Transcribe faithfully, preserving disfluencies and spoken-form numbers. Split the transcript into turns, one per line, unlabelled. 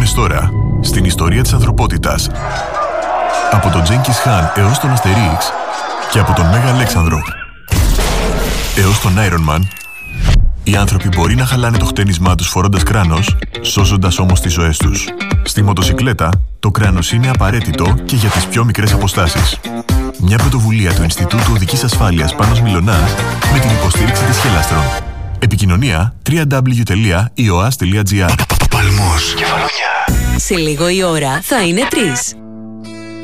μόλις τώρα στην ιστορία της ανθρωπότητας. Από τον Τζένκις Χάν έως τον Αστερίξ και από τον Μέγα Αλέξανδρο έως τον Iron Man, οι άνθρωποι μπορεί να χαλάνε το χτένισμά τους φορώντας κράνος, σώζοντας όμως τις ζωές τους. Στη μοτοσικλέτα, το κράνος είναι απαραίτητο και για τις πιο μικρές αποστάσεις. Μια πρωτοβουλία του Ινστιτούτου Οδικής Ασφάλειας Πάνος Μιλωνάς με την υποστήριξη της Χελάστρον. Επικοινωνία double-u double-u double-u τελεία ι ο ας τελεία τζι άρ.
Παλμός, Κεφαλονιά.
Σε λίγο η ώρα θα είναι τρεις.